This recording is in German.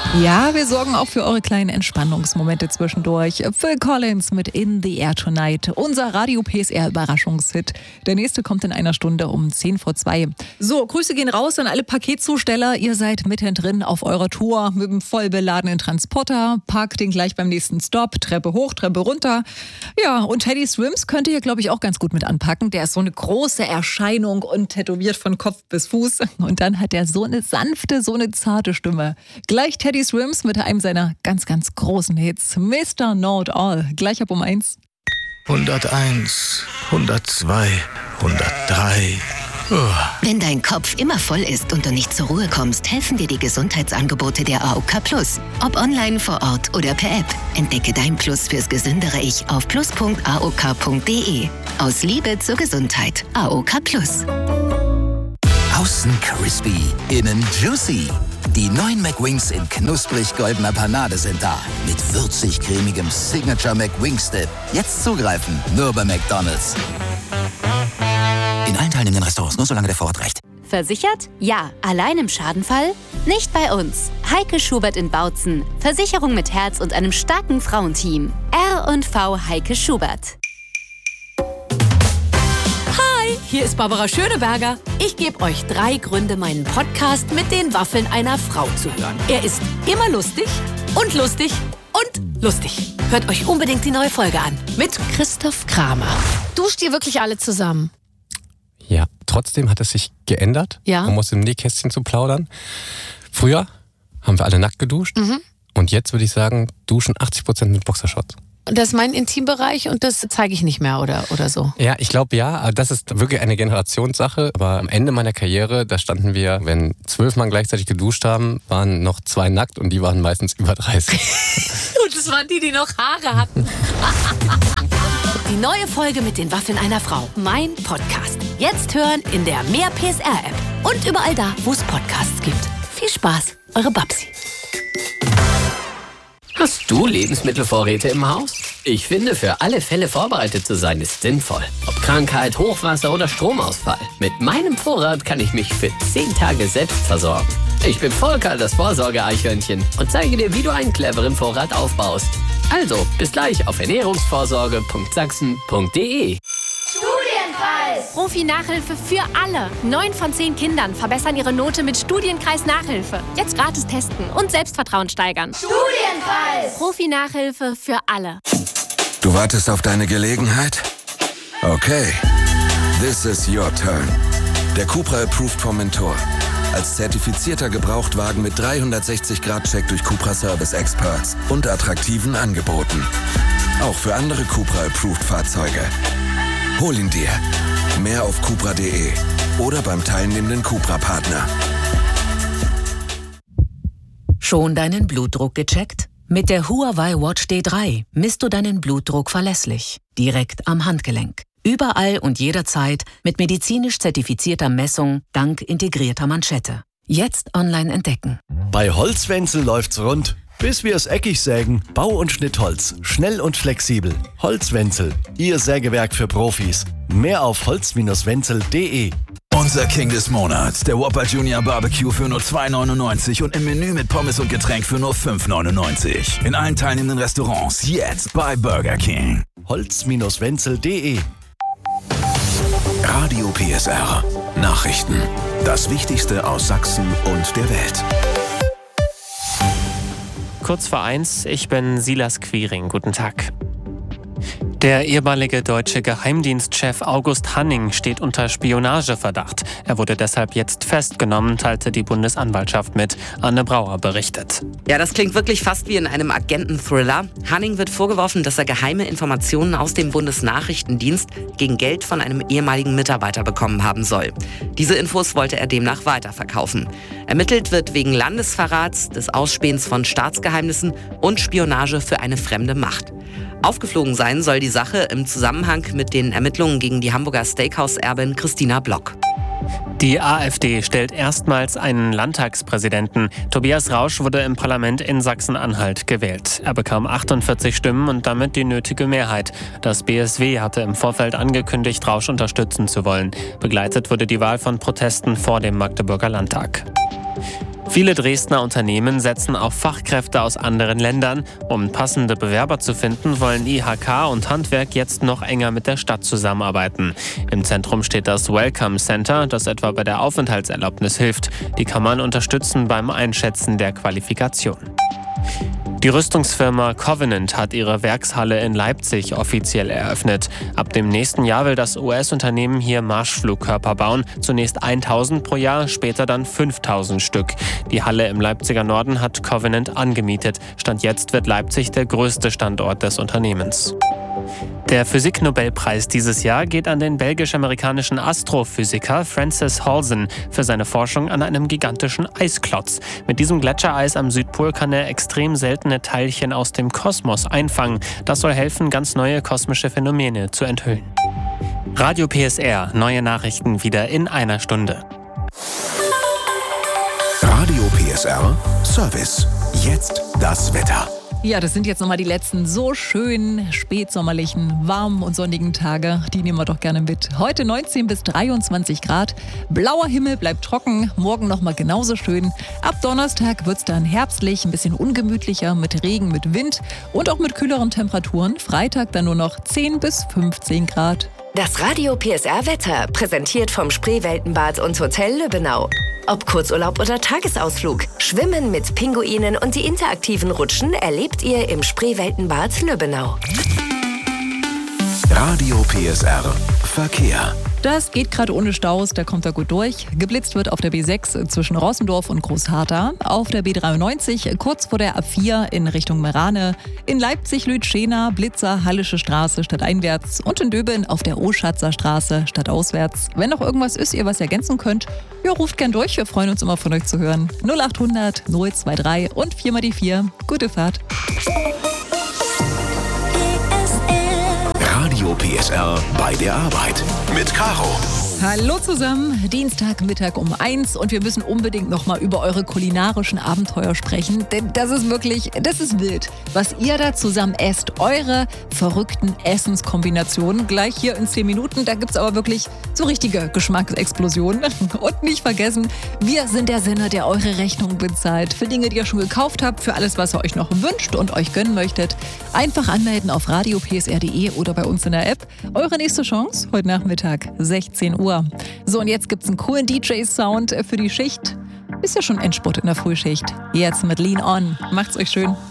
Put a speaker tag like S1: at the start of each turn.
S1: Ja, wir sorgen auch für eure kleinen Entspannungsmomente zwischendurch. Phil Collins mit In the Air Tonight, unser Radio PSR Überraschungshit. Der nächste kommt in einer Stunde um 1:10 So, Grüße gehen raus an alle Paketzusteller. Ihr seid mittendrin auf eurer Tour mit einem voll beladenen Transporter. Parkt den gleich beim nächsten Stopp. Treppe hoch, Treppe runter. Ja, und Teddy Swims könnt ihr, glaube ich, auch ganz gut mit anpacken. Der ist so eine große Erscheinung und tätowiert von Kopf bis Fuß. Und dann hat er so eine sanfte, so eine zarte Stimme. Gleich Teddy Swims mit einem seiner ganz, ganz großen Hits. Mr. Know It All. Gleich ab um 1.
S2: 101, 102, 103.
S3: Wenn dein Kopf immer voll ist und du nicht zur Ruhe kommst, helfen dir die Gesundheitsangebote der AOK Plus. Ob online, vor Ort oder per App. Entdecke dein Plus fürs gesündere Ich auf plus.aok.de. Aus Liebe zur Gesundheit. AOK Plus.
S4: Außen crispy, innen juicy. Die neuen McWings in knusprig goldener Panade sind da. Mit würzig-cremigem Signature McWings-Dip. Jetzt zugreifen, nur bei McDonald's. In allen teilnehmenden Restaurants, nur solange der Vorrat reicht.
S5: Versichert? Ja. Allein im Schadenfall? Nicht bei uns. Heike Schubert in Bautzen. Versicherung mit Herz und einem starken Frauenteam. R&V Heike Schubert.
S6: Hier ist Barbara Schöneberger. Ich gebe euch 3 Gründe, meinen Podcast mit den Waffeln einer Frau zu hören. Er ist immer lustig und lustig und lustig. Hört euch unbedingt die neue Folge an mit Christoph Kramer.
S7: Duscht ihr wirklich alle zusammen?
S8: Ja, trotzdem hat es sich geändert, um aus dem Nähkästchen zu plaudern. Früher haben wir alle nackt geduscht und jetzt würde ich sagen, duschen 80% mit Boxershorts.
S7: Das ist mein Intimbereich und das zeige ich nicht mehr oder so.
S8: Ja, ich glaube ja, das ist wirklich eine Generationssache. Aber am Ende meiner Karriere, da standen wir, wenn 12 Mann gleichzeitig geduscht haben, waren noch 2 nackt und die waren meistens über 30.
S6: Und das waren die noch Haare hatten. Die neue Folge mit den Waffeln einer Frau. Mein Podcast. Jetzt hören in der Mehr PSR-App und überall da, wo es Podcasts gibt. Viel Spaß, eure Babsi.
S9: Hast du Lebensmittelvorräte im Haus? Ich finde, für alle Fälle vorbereitet zu sein, ist sinnvoll. Ob Krankheit, Hochwasser oder Stromausfall. Mit meinem Vorrat kann ich mich für 10 Tage selbst versorgen. Ich bin Volker, das Vorsorge-Eichhörnchen, und zeige dir, wie du einen cleveren Vorrat aufbaust. Also, bis gleich auf ernährungsvorsorge.sachsen.de.
S10: Studienkreis! Profi-Nachhilfe für alle. 9 von 10 Kindern verbessern ihre Note mit Studienkreis-Nachhilfe. Jetzt gratis testen und Selbstvertrauen steigern. Studienkreis! Profi-Nachhilfe für alle.
S2: Du wartest auf deine Gelegenheit? Okay. This is your turn. Der Cupra Approved vom Mentor. Als zertifizierter Gebrauchtwagen mit 360-Grad-Check durch Cupra Service Experts und attraktiven Angeboten. Auch für andere Cupra Approved Fahrzeuge. Hol ihn dir. Mehr auf cupra.de oder beim teilnehmenden Cupra-Partner.
S3: Schon deinen Blutdruck gecheckt? Mit der Huawei Watch D3 misst du deinen Blutdruck verlässlich. Direkt am Handgelenk. Überall und jederzeit mit medizinisch zertifizierter Messung dank integrierter Manschette. Jetzt online entdecken.
S11: Bei Holzwenzel läuft's rund. Bis wir es eckig sägen, Bau- und Schnittholz. Schnell und flexibel. Holzwenzel, Ihr Sägewerk für Profis. Mehr auf holz-wenzel.de.
S12: Unser King des Monats, der Whopper Junior Barbecue für nur $2,99 und im Menü mit Pommes und Getränk für nur $5,99. In allen teilnehmenden Restaurants jetzt bei Burger King.
S11: holz-wenzel.de.
S2: Radio PSR. Nachrichten. Das Wichtigste aus Sachsen und der Welt.
S13: Kurz vor 1, ich bin Silas Quiring. Guten Tag. Der ehemalige deutsche Geheimdienstchef August Hanning steht unter Spionageverdacht. Er wurde deshalb jetzt festgenommen, teilte die Bundesanwaltschaft mit. Anne Brauer berichtet.
S14: Ja, das klingt wirklich fast wie in einem Agenten-Thriller. Hanning wird vorgeworfen, dass er geheime Informationen aus dem Bundesnachrichtendienst gegen Geld von einem ehemaligen Mitarbeiter bekommen haben soll. Diese Infos wollte er demnach weiterverkaufen. Ermittelt wird wegen Landesverrats, des Ausspähens von Staatsgeheimnissen und Spionage für eine fremde Macht. Aufgeflogen sein soll die Sache im Zusammenhang mit den Ermittlungen gegen die Hamburger Steakhouse-Erbin Christina Block.
S13: Die AfD stellt erstmals einen Landtagspräsidenten. Tobias Rausch wurde im Parlament in Sachsen-Anhalt gewählt. Er bekam 48 Stimmen und damit die nötige Mehrheit. Das BSW hatte im Vorfeld angekündigt, Rausch unterstützen zu wollen. Begleitet wurde die Wahl von Protesten vor dem Magdeburger Landtag. Viele Dresdner Unternehmen setzen auf Fachkräfte aus anderen Ländern. Um passende Bewerber zu finden, wollen IHK und Handwerk jetzt noch enger mit der Stadt zusammenarbeiten. Im Zentrum steht das Welcome Center, das etwa bei der Aufenthaltserlaubnis hilft. Die kann man unterstützen beim Einschätzen der Qualifikation. Die Rüstungsfirma Covenant hat ihre Werkshalle in Leipzig offiziell eröffnet. Ab dem nächsten Jahr will das US-Unternehmen hier Marschflugkörper bauen. Zunächst 1000 pro Jahr, später dann 5000 Stück. Die Halle im Leipziger Norden hat Covenant angemietet. Stand jetzt wird Leipzig der größte Standort des Unternehmens. Der Physiknobelpreis dieses Jahr geht an den belgisch-amerikanischen Astrophysiker Francis Halsen für seine Forschung an einem gigantischen Eisklotz. Mit diesem Gletschereis am Südpol kann er extrem seltene Teilchen aus dem Kosmos einfangen. Das soll helfen, ganz neue kosmische Phänomene zu enthüllen. Radio PSR, neue Nachrichten wieder in einer Stunde.
S15: Radio PSR, Service. Jetzt das Wetter.
S1: Ja, das sind jetzt nochmal die letzten so schönen, spätsommerlichen, warmen und sonnigen Tage. Die nehmen wir doch gerne mit. Heute 19 bis 23 Grad. Blauer Himmel bleibt trocken. Morgen nochmal genauso schön. Ab Donnerstag wird es dann herbstlich, ein bisschen ungemütlicher mit Regen, mit Wind und auch mit kühleren Temperaturen. Freitag dann nur noch 10 bis 15 Grad.
S16: Das Radio PSR Wetter, präsentiert vom Spreeweltenbad und Hotel Lübbenau. Ob Kurzurlaub oder Tagesausflug, Schwimmen mit Pinguinen und die interaktiven Rutschen erlebt ihr im Spreeweltenbad Lübbenau.
S15: Radio PSR Verkehr.
S1: Das geht gerade ohne Staus, da kommt er gut durch. Geblitzt wird auf der B6 zwischen Rossendorf und Großharthau, auf der B93 kurz vor der A4 in Richtung Merane, in Leipzig-Lütschena, Blitzer, Hallische Straße stadteinwärts und in Döben auf der Oschatzer Straße stadtauswärts. Wenn noch irgendwas ist, ihr was ergänzen könnt, ja, ruft gern durch, wir freuen uns immer von euch zu hören. 0800 023 und 4 mal die 4. Gute Fahrt.
S15: Radio PSR bei der Arbeit mit Caro.
S1: Hallo zusammen, Dienstagmittag um 1 und wir müssen unbedingt nochmal über eure kulinarischen Abenteuer sprechen, denn das ist wild, was ihr da zusammen esst, eure verrückten Essenskombinationen, gleich hier in 10 Minuten, da gibt's aber wirklich so richtige Geschmacksexplosionen und nicht vergessen, wir sind der Sender, der eure Rechnung bezahlt, für Dinge, die ihr schon gekauft habt, für alles, was ihr euch noch wünscht und euch gönnen möchtet, einfach anmelden auf radiopsr.de oder bei uns in der App, eure nächste Chance, heute Nachmittag, 16 Uhr. So, und jetzt gibt's einen coolen DJ-Sound für die Schicht. Ist ja schon Endspurt in der Frühschicht. Jetzt mit Lean On. Macht's euch schön.